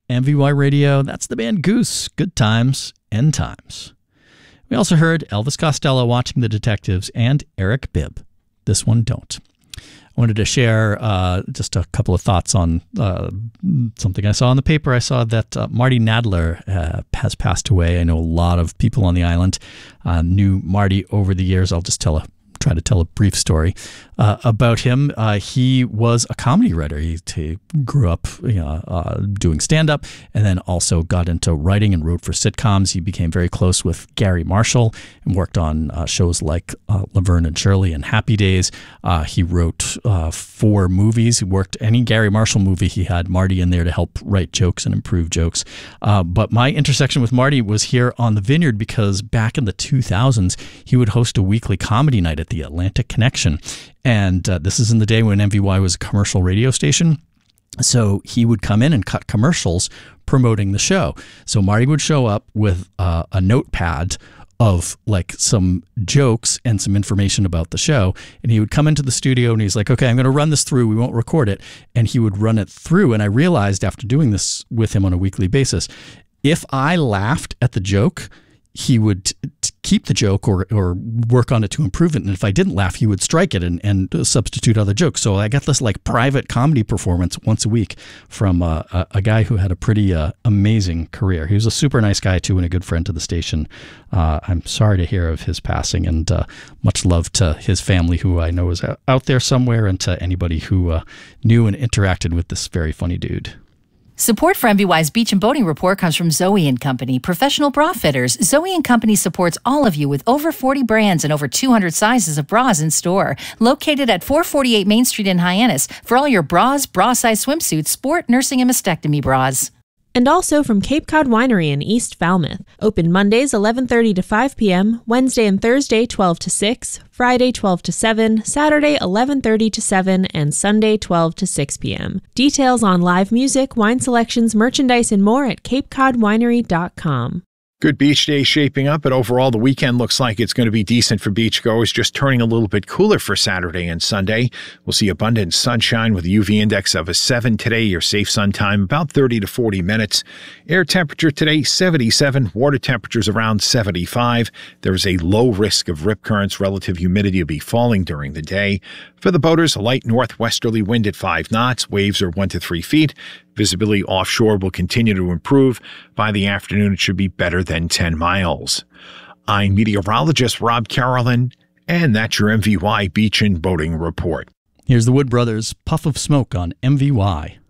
MVY Radio. That's the band Goose. Good times, end times. We also heard Elvis Costello, Watching the Detectives, and Eric Bibb. This one don't. I wanted to share just a couple of thoughts on something I saw in the paper. I saw that Marty Nadler has passed away. I know a lot of people on the island knew Marty over the years. I'll just try to tell a brief story about him. He was a comedy writer. He grew up doing stand-up and then also got into writing and wrote for sitcoms. He became very close with Gary Marshall and worked on shows like Laverne and Shirley and Happy Days. He wrote 4 movies. He worked any Gary Marshall movie. He had Marty in there to help write jokes and improve jokes. But my intersection with Marty was here on the Vineyard because back in the 2000s, he would host a weekly comedy night at the Atlantic Connection. And this is in the day when MVY was a commercial radio station. So he would come in and cut commercials promoting the show. So Marty would show up with a notepad of like some jokes and some information about the show. And he would come into the studio and he's like, okay, I'm going to run this through. We won't record it. And he would run it through. And I realized after doing this with him on a weekly basis, if I laughed at the joke, he would keep the joke or work on it to improve it. And if I didn't laugh, he would strike it and substitute other jokes. So I got this like private comedy performance once a week from a guy who had a pretty amazing career. He was a super nice guy too and a good friend to the station. I'm sorry to hear of his passing, and much love to his family, who I know is out there somewhere, and to anybody who knew and interacted with this very funny dude. Support for MVY's Beach and Boating Report comes from Zoe & Company, professional bra fitters. Zoe & Company supports all of you with over 40 brands and over 200 sizes of bras in store. Located at 448 Main Street in Hyannis for all your bras, bra-size swimsuits, sport, nursing, and mastectomy bras. And also from Cape Cod Winery in East Falmouth. Open Mondays 11:30 to 5 p.m., Wednesday and Thursday 12 to 6, Friday 12 to 7, Saturday 11:30 to 7, and Sunday 12 to 6 p.m. Details on live music, wine selections, merchandise, and more at capecodwinery.com. Good beach day shaping up, but overall the weekend looks like it's going to be decent for beachgoers, just turning a little bit cooler for Saturday and Sunday. We'll see abundant sunshine with a UV index of a 7 today. Your safe sun time about 30 to 40 minutes. Air temperature today 77, water temperatures around 75. There is a low risk of rip currents. Relative humidity will be falling during the day. For the boaters, a light northwesterly wind at 5 knots. Waves are 1 to 3 feet. Visibility offshore will continue to improve. By the afternoon, it should be better than 10 miles. I'm meteorologist Rob Carolyn, and that's your MVY Beach and Boating Report. Here's the Wood Brothers' Puff of Smoke on MVY.